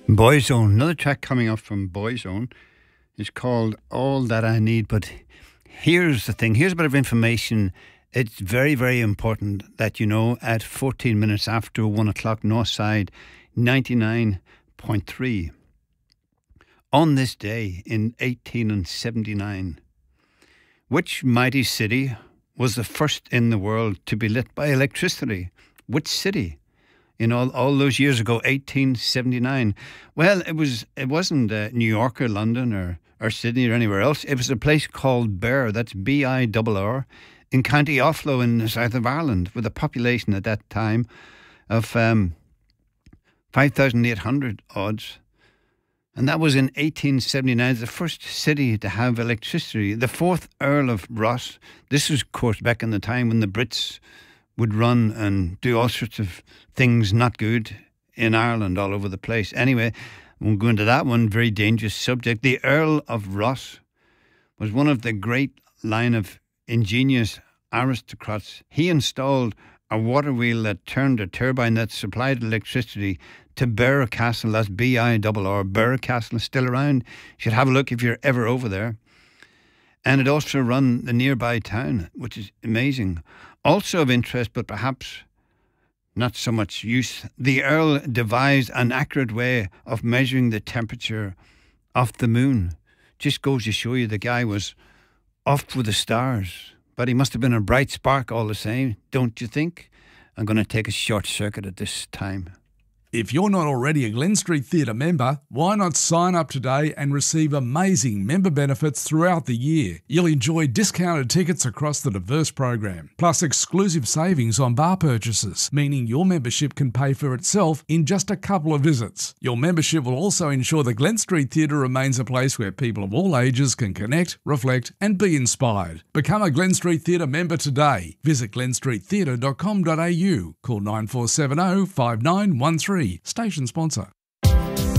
Boyzone. Another track coming up from Boyzone is called All That I Need. But here's the thing. Here's a bit of information. It's very, very important that you know at 14 minutes after 1 o'clock, Northside 99.3. On this day in 1879, which mighty city was the first in the world to be lit by electricity? Which city? In all those years ago, 1879. Well, it wasn't New York or London or Sydney or anywhere else. It was a place called Birr, that's B-I-R-R, in County Offaly in the south of Ireland, with a population at that time of 5,800 odds. And that was in 1879, the first city to have electricity. The fourth Earl of Ross, this was, of course, back in the time when the Brits would run and do all sorts of things not good in Ireland all over the place. Anyway, we'll go into that one, very dangerous subject. The Earl of Ross was one of the great line of ingenious aristocrats. He installed a water wheel that turned a turbine that supplied electricity to Birr Castle. That's B-I-R-R. Birr Castle is still around. You should have a look if you're ever over there. And it also run the nearby town, which is amazing. Also of interest, but perhaps not so much use, the Earl devised an accurate way of measuring the temperature of the moon. Just goes to show you the guy was off with the stars. But he must have been a bright spark all the same, don't you think? I'm going to take a short circuit at this time. If you're not already a Glen Street Theatre member, why not sign up today and receive amazing member benefits throughout the year? You'll enjoy discounted tickets across the diverse program, plus exclusive savings on bar purchases, meaning your membership can pay for itself in just a couple of visits. Your membership will also ensure the Glen Street Theatre remains a place where people of all ages can connect, reflect and be inspired. Become a Glen Street Theatre member today. Visit glenstreettheatre.com.au. Call 9470 5913. Station sponsor.